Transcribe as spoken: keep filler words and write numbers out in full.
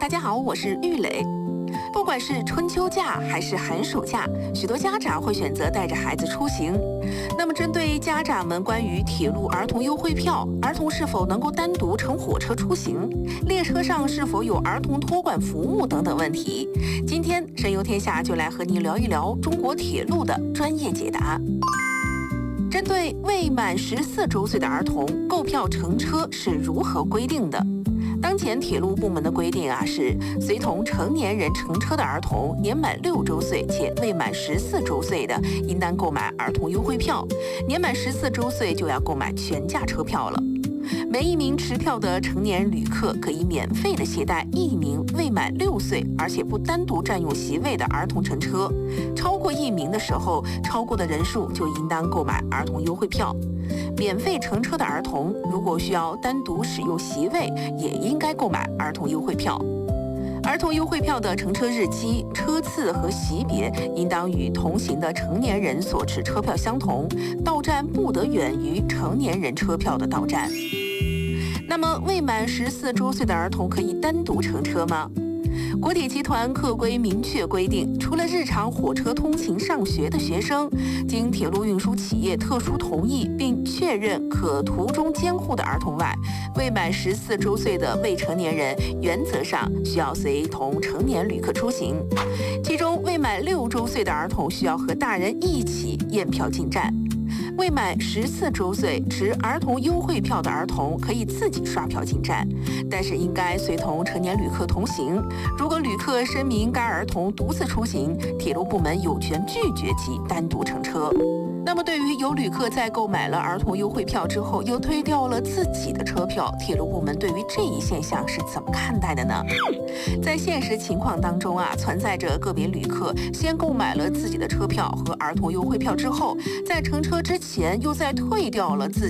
大家好，我是玉磊。不管是春秋假还是寒暑假，许多家长会选择带着孩子出行。那么，针对家长们关于铁路儿童优惠票，儿童是否能够单独乘火车出行，列车上是否有儿童托管服务等等问题，今天神游天下就来和您聊一聊中国铁路的专业解答。针对未满十四周岁的儿童，购票乘车是如何规定的？当前铁路部门的规定啊，是随同成年人乘车的儿童年满六周岁且未满十四周岁的，应当购买儿童优惠票；年满十四周岁就要购买全价车票了。每一名持票的成年旅客可以免费的携带一名未满六岁而且不单独占用席位的儿童乘车，超过一名的时候，超过的人数就应当购买儿童优惠票。免费乘车的儿童如果需要单独使用席位，也应该购买儿童优惠票。儿童优惠票的乘车日期、车次和席别应当与同行的成年人所持车票相同，到站不得远于成年人车票的到站。那么，未满十四周岁的儿童可以单独乘车吗？国铁集团客规明确规定，除了日常火车通勤上学的学生，经铁路运输企业特殊同意并确认可途中监护的儿童外，未满十四周岁的未成年人原则上需要随同成年旅客出行。其中，未满六周岁的儿童需要和大人一起验票进站。未满十四周岁持儿童优惠票的儿童可以自己刷票进站，但是应该随同成年旅客同行。如果旅客声明该儿童独自出行，铁路部门有权拒绝其单独乘车。那么，对于有旅客在购买了儿童优惠票之后，又退掉了自己的车票，铁路部门对于这一现象是怎么看待的呢？在现实情况当中啊，存在着个别旅客先购买了自己的车票和儿童优惠票之后，在乘车之前又再退掉了自己